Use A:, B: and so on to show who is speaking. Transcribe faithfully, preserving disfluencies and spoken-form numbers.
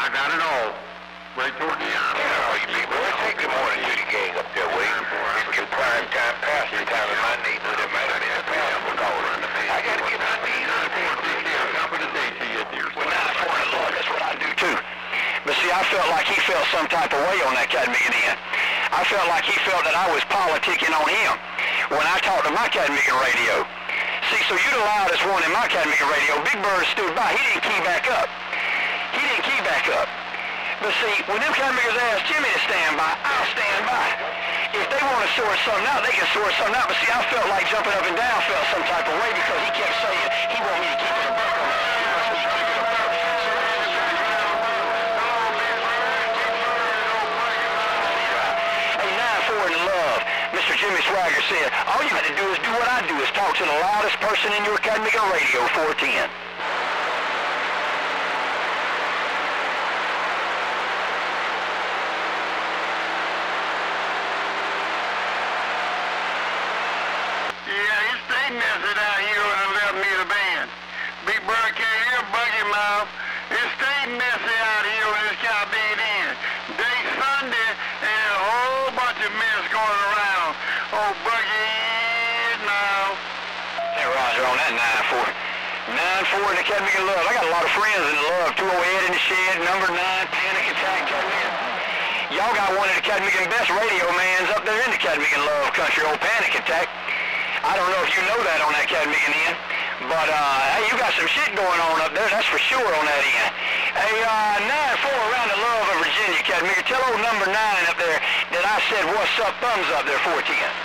A: I got it all. Right toward the end.
B: You know, you people, let's take good morning to the gang up there, Wade. It's your prime time, pastor time in my neighborhood. It might have been a pastor calling. I got to get my knees on the floor.
A: Top of the day to you, dear.
C: Well, now, for the Lord, that's what I do too. But see, I felt like he felt some type of way on that cat Miggin end. I felt like he felt that I was politicking on him when I talked to my cat Miggin radio. See, so you the loudest one in my cat Miggin radio. Big Bird stood by. He didn't key back up. He didn't key back up. But see, when them cat Miggins ask Jimmy to stand by, I'll stand by. If they want to sort something out, they can sort something out. But see, I felt like jumping up and down felt some type of way because he kept saying he wanted me to keep it a buck on that. He wants me to keep it a buck. Hey, nine four in the love. Mister Jimmy Swagger said, all you got to do is do what I do, is talk to the loudest person in your cat Miggin radio, four ten.
D: Message out here when I left me the band. Big Bird can't hear Buggy Mouth. It stayed messy out here when this guy being in. Day Sunday and a whole bunch of mess going around. Oh, Buggy now.
C: Hey, Roger, on that nine four. nine four in the cat Miggin love. I got a lot of friends in the love. two oh eight in the shed, number nine, Panic Attack, cat Miggin. Y'all got one of the cat Miggin best radio mans up there in the cat Miggin love country, old Panic Attack. I don't know if you know that on that cat Miggin end, but uh, hey, you got some shit going on up there, that's for sure on that end. Hey, uh, nine four around the love of Virginia, cat Miggin. Tell old number nine up there that I said what's up, thumbs up there, four ten.